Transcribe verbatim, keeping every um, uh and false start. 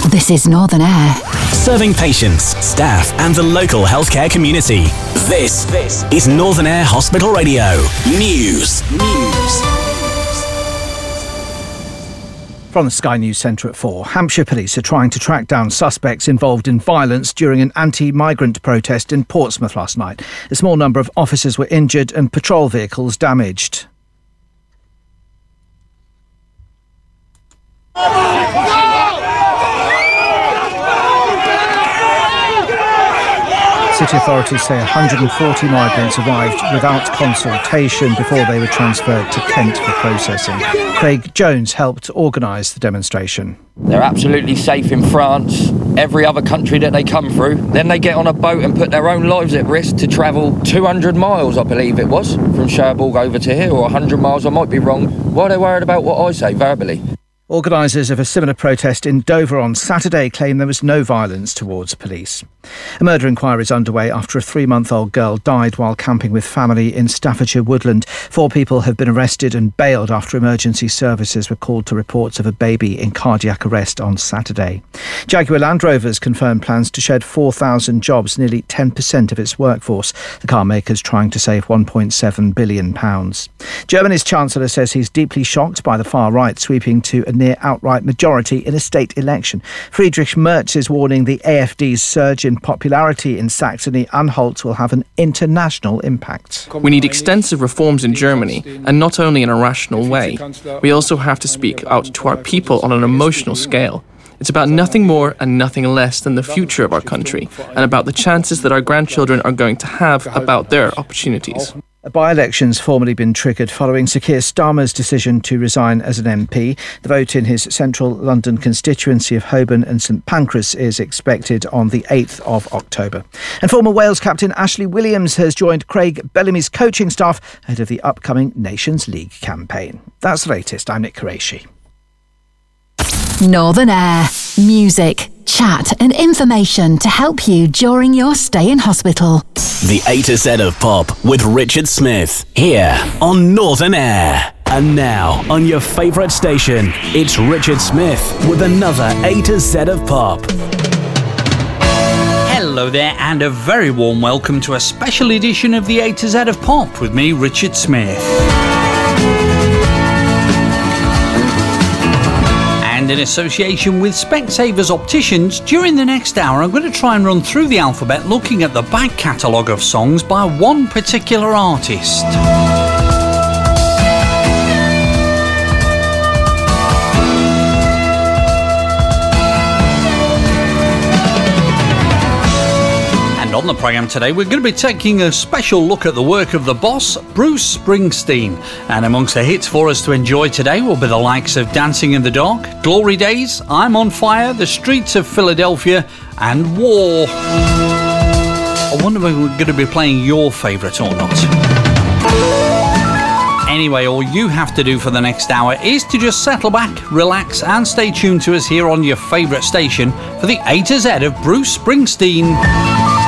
This is Northern Air. Serving patients, staff and the local healthcare community. This, this is Northern Air Hospital Radio. News. News. From the Sky News Centre at four, Hampshire police are trying to track down suspects involved in violence during an anti-migrant protest in Portsmouth last night. A small number of officers were injured and patrol vehicles damaged. City authorities say one hundred forty migrants arrived without consultation before they were transferred to Kent for processing. Craig Jones helped organise the demonstration. They're absolutely safe in France, every other country that they come through. Then they get on a boat and put their own lives at risk to travel two hundred miles, I believe it was, from Cherbourg over to here, or one hundred miles, I might be wrong. Why are they worried about what I say verbally? Organisers of a similar protest in Dover on Saturday claim there was no violence towards police. A murder inquiry is underway after a three-month-old girl died while camping with family in Staffordshire Woodland. Four people have been arrested and bailed after emergency services were called to reports of a baby in cardiac arrest on Saturday. Jaguar Land Rover's confirmed plans to shed four thousand jobs, nearly ten percent of its workforce. The car maker's trying to save one point seven billion pounds. Germany's Chancellor says he's deeply shocked by the far right sweeping to a near outright majority in a state election. Friedrich Merz is warning the A F D's surge in popularity in Saxony-Anhalt will have an international impact. We need extensive reforms in Germany, and not only in a rational way. We also have to speak out to our people on an emotional scale. It's about nothing more and nothing less than the future of our country, and about the chances that our grandchildren are going to have about their opportunities. A by-election's formally been triggered following Sir Keir Starmer's decision to resign as an M P. The vote in his central London constituency of Holborn and St Pancras is expected on the eighth of October. And former Wales captain Ashley Williams has joined Craig Bellamy's coaching staff ahead of the upcoming Nations League campaign. That's the latest. I'm Nick Qureshi. Northern Air. Music, chat and information to help you during your stay in hospital. The A to Z of Pop with Richard Smith, here on Northern Air. And now, on your favourite station, it's Richard Smith with another A to Z of Pop. Hello there, and a very warm welcome to a special edition of the A to Z of Pop with me, Richard Smith. And in association with Specsavers Opticians, during the next hour I'm going to try and run through the alphabet looking at the back catalogue of songs by one particular artist. On the programme today, we're going to be taking a special look at the work of the boss, Bruce Springsteen. And amongst the hits for us to enjoy today will be the likes of Dancing in the Dark, Glory Days, I'm on Fire, The Streets of Philadelphia and War. I wonder if we're going to be playing your favourite or not. Anyway, all you have to do for the next hour is to just settle back, relax and stay tuned to us here on your favourite station for the A to Z of Bruce Springsteen.